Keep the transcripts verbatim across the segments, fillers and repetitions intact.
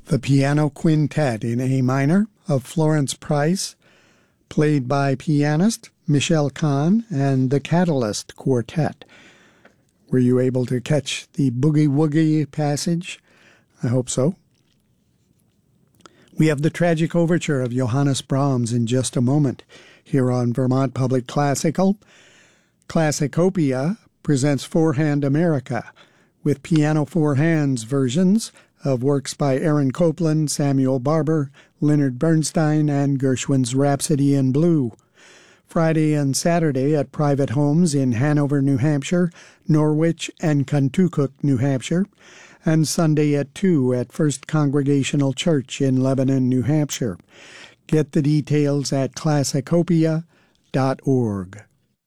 The Piano Quintet in A minor of Florence Price, played by pianist Michelle Kahn and the Catalyst Quartet. Were you able to catch the boogie-woogie passage? I hope so. We have the tragic overture of Johannes Brahms in just a moment here on Vermont Public Classical. Classicopia presents Four Hand America with piano four hands versions of works by Aaron Copland, Samuel Barber, Leonard Bernstein, and Gershwin's Rhapsody in Blue. Friday and Saturday at private homes in Hanover, New Hampshire, Norwich, and Contoocook, New Hampshire, and Sunday at two at First Congregational Church in Lebanon, New Hampshire. Get the details at classicopia dot org.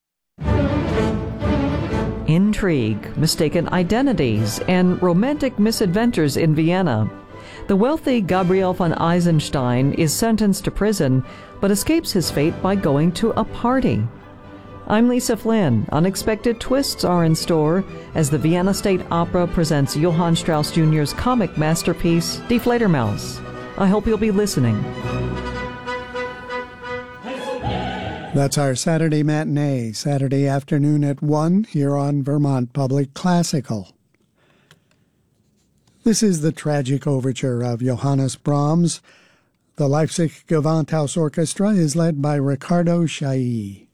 Intrigue, mistaken identities, and romantic misadventures in Vienna. The wealthy Gabriel von Eisenstein is sentenced to prison, but escapes his fate by going to a party. I'm Lisa Flynn. Unexpected twists are in store as the Vienna State Opera presents Johann Strauss Junior's comic masterpiece, Die Fledermaus. I hope you'll be listening. That's our Saturday matinee, Saturday afternoon at one here on Vermont Public Classical. This is the tragic overture of Johannes Brahms. The Leipzig Gewandhaus Orchestra is led by Ricardo Chailly.